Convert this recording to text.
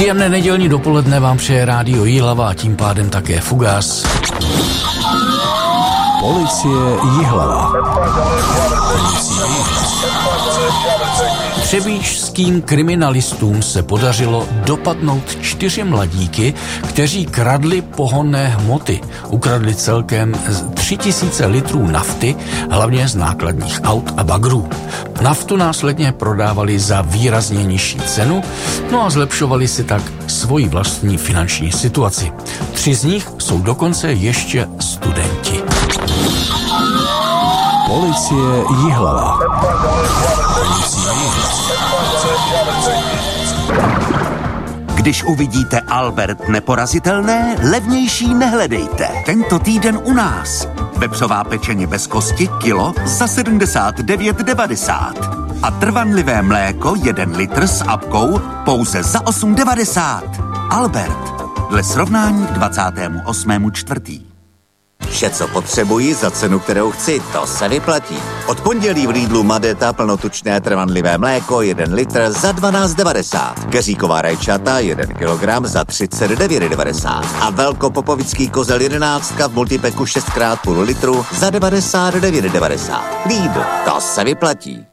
Příjemné nedělní dopoledne vám přeje Rádio Jihlava a tím pádem také Fugas. Policie Jihlava. Třebíčským kriminalistům se podařilo dopadnout 4 mladíky, kteří kradli pohonné hmoty. Ukradli celkem 3000 litrů nafty, hlavně z nákladních aut a bagrů. Naftu následně prodávali za výrazně nižší cenu, no a zlepšovali si tak svoji vlastní finanční situaci. 3 z nich jsou dokonce ještě studenti. Policie Jihlava. Když uvidíte Albert neporazitelné, levnější nehledejte. Tento týden u nás. Vepřová pečeně bez kosti kilo za 79,90. A trvanlivé mléko 1 litr s apkou pouze za 8,90. Albert. Dle srovnání k 28.4. Vše, co potřebuji za cenu, kterou chci, to se vyplatí. Od pondělí v Lidlu Madeta plnotučné trvanlivé mléko 1 litr za 12,90. Keříková rajčata 1 kg za 39,90. A velkopopovický kozel 11 v multipeku 6x půl litru za 99,90. Lidl, to se vyplatí.